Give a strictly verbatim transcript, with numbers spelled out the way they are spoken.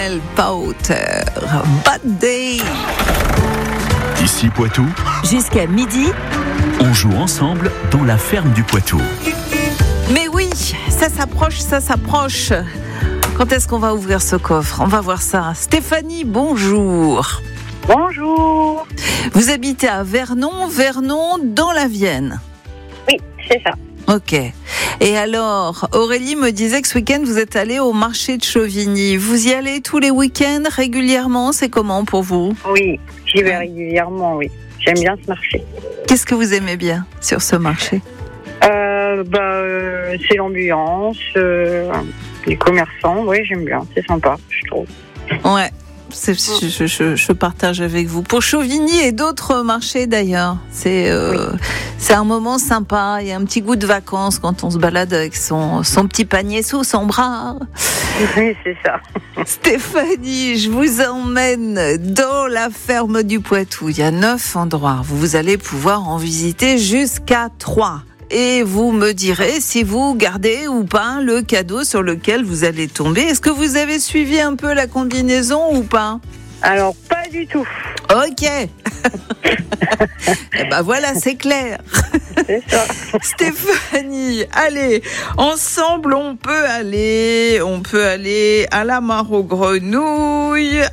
Noël Powter, Bad Day. Ici Poitou, Jusqu'à midi, on joue ensemble dans la ferme du Poitou. Mais oui, ça s'approche, ça s'approche. Quand est-ce qu'on va ouvrir ce coffre ? On va voir ça. Stéphanie, bonjour. Bonjour. Vous habitez à Vernon, Vernon dans la Vienne. Oui, c'est ça. Ok. Et alors, Aurélie me disait que ce week-end, vous êtes allée au marché de Chauvigny. Vous y allez tous les week-ends, régulièrement ? C'est comment pour vous ? Oui, j'y vais régulièrement, oui. J'aime bien ce marché. Qu'est-ce que vous aimez bien sur ce marché ? euh, bah, euh, C'est l'ambiance, euh, les commerçants, oui, j'aime bien. C'est sympa, je trouve. Ouais. C'est, je, je, je partage avec vous. Pour Chauvigny et d'autres marchés d'ailleurs, c'est, euh, oui. c'est un moment sympa. Il y a un petit goût de vacances quand on se balade avec son, son petit panier sous son bras. Oui, c'est ça. Stéphanie, je vous emmène dans la ferme du Poitou. Il y a neuf endroits. Vous allez pouvoir en visiter jusqu'à trois. Et vous me direz si vous gardez ou pas le cadeau sur lequel vous allez tomber. Est-ce que vous avez suivi un peu la combinaison ou pas ? Alors, pas du tout. Ok. Eh ben voilà, c'est clair. C'est ça. Stéphanie, allez, ensemble on peut aller, on peut aller à la mare aux grenouilles,